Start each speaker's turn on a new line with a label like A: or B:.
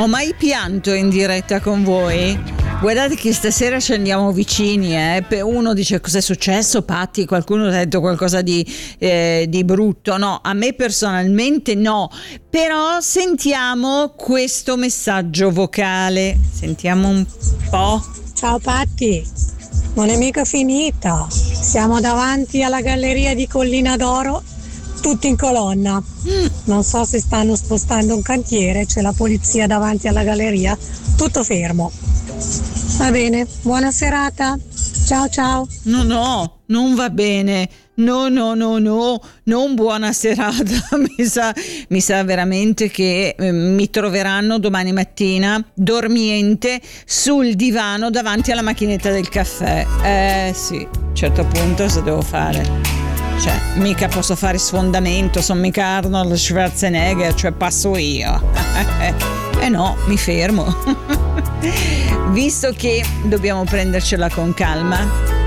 A: Ho mai pianto in diretta con voi? Guardate che stasera ci andiamo vicini, uno dice cos'è successo, Patti? Qualcuno ha detto qualcosa di brutto? No, a me personalmente no, però sentiamo questo messaggio vocale, sentiamo un po'.
B: Ciao Patti, non è mica finita, siamo davanti alla galleria di Collina d'Oro, tutti in colonna. Non so se stanno spostando un cantiere, c'è la polizia davanti alla galleria, tutto fermo. Va bene, buona serata, ciao.
A: No, non va bene, no, non buona serata. Mi sa veramente che mi troveranno domani mattina dormiente sul divano davanti alla macchinetta del caffè. Sì, a un certo punto cosa devo fare? Cioè, mica posso fare sfondamento, sono mica Arnold Schwarzenegger, cioè passo io. No, mi fermo. Visto che dobbiamo prendercela con calma,